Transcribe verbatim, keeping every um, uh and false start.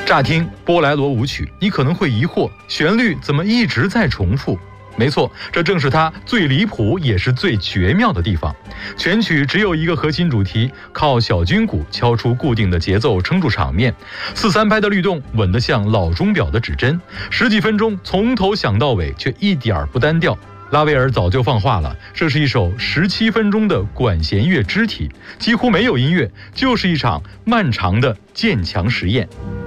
乍听波莱罗舞曲，你可能会疑惑，旋律怎么一直在重复？没错，这正是它最离谱也是最绝妙的地方。全曲只有一个核心主题，靠小军鼓敲出固定的节奏撑住场面，四三拍的律动稳得像老钟表的指针，十几分钟从头响到尾，却一点儿不单调。拉威尔早就放话了，这是一首十七分钟的管弦乐肢体，几乎没有音乐，就是一场漫长的渐强实验。